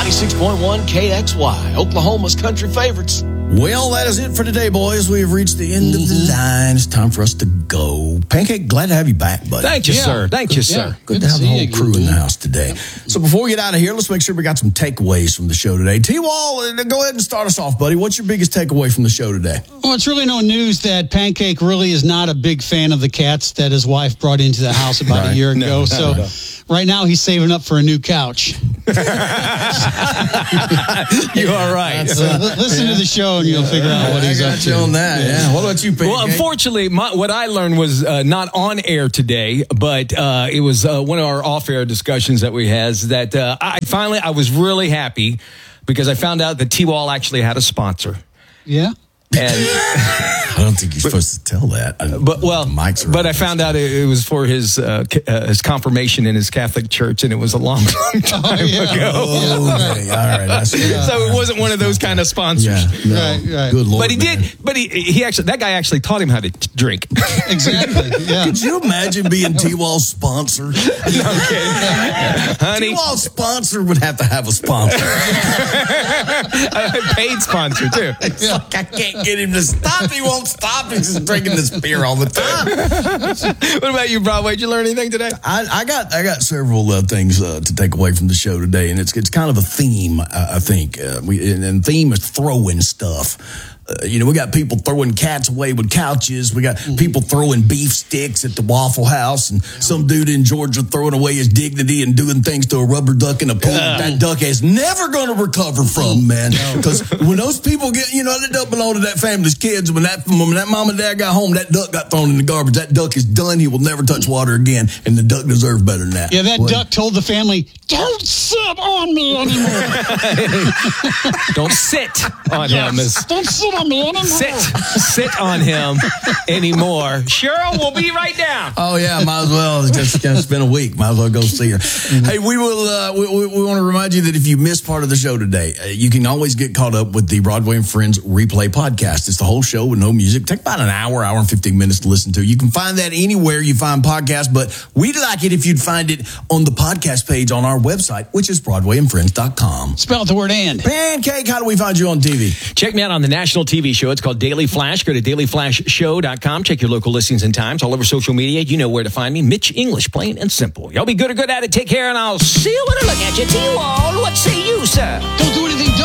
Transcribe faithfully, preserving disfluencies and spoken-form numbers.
ninety-six point one K X Y, Oklahoma's country favorites. Well, that is it for today, boys. We have reached the end mm-hmm. of the line. It's time for us to go. Pancake, glad to have you back, buddy. Thank you, yeah. sir. Thank good, you, sir. Yeah. Good, Good to have to the whole you crew again. in the house today. Yep. So before we get out of here, let's make sure we got some takeaways from the show today. T-Wall, go ahead and start us off, buddy. What's your biggest takeaway from the show today? Well, it's really no news that Pancake really is not a big fan of the cats that his wife brought into the house about right. a year ago. No, so no. right now he's saving up for a new couch. You are right. So listen to the show and you'll figure out what he's I got up you to. on that. Yeah. What about you, Pancake? Well, unfortunately, my, what I learned was uh, not on air today, but uh, it was uh, one of our off-air discussions that we had. That uh, I finally, I was really happy because I found out that T-Wall actually had a sponsor. Yeah. And I don't think you're supposed to tell that. But well, but I found out it, it was for his uh, uh, his confirmation in his Catholic church, and it was a long, long time oh, yeah. ago. Oh, okay. All right. That's, yeah. So it wasn't one of those kind of sponsors. Yeah, no. Right, right. Good Lord. But he man. did. But he he actually that guy actually taught him how to t- drink. Exactly. Yeah. Could you imagine being T-Wall's sponsor? No kidding, honey. T-Wall's sponsor would have to have a sponsor. A paid sponsor too. It's like I can't get him to stop. He won't stop. He's just drinking this beer all the time. What about you, Broadway? Did you learn anything today? I, I got I got several uh, things uh, to take away from the show today, and it's it's kind of a theme. I, I think uh, we and, and theme is throwing stuff. Uh, you know, we got people throwing cats away with couches. We got mm-hmm. people throwing beef sticks at the Waffle House, and some dude in Georgia throwing away his dignity and doing things to a rubber duck in a pool uh, that duck is never going to recover from, man. Because no. when those people get, you know, that duck belong to that family's kids. When that when that mom and dad got home, that duck got thrown in the garbage. That duck is done. He will never touch water again, and the duck deserves better than that. Yeah, that well, duck told the family, "Don't sit on me anymore. Don't sit on yes. him." As, Don't sit on me anymore. Sit, sit on him anymore. Cheryl, we'll be right down. Oh yeah, might as well. It's just gonna spend a week. Might as well go see her. Hey, we will. Uh, we we, we want to remind you that if you missed part of the show today, uh, you can always get caught up with the Broadway and Friends replay podcast. It's the whole show with no music. Take about an hour, hour and fifteen minutes to listen to. You can find that anywhere you find podcasts, but we'd like it if you'd find it on the podcast page on our website, which is broadway and friends dot com. Spell the word "and." Pancake, how do we find you on T V? Check me out on the national T V show. It's called Daily Flash. Go to daily flash show dot com. Check your local listings and times. All over social media, you know where to find me. Mitch English, plain and simple. Y'all be good or good at it. Take care, and I'll see you when I look at you. T-Wall, what say you, sir? Don't do anything dumb.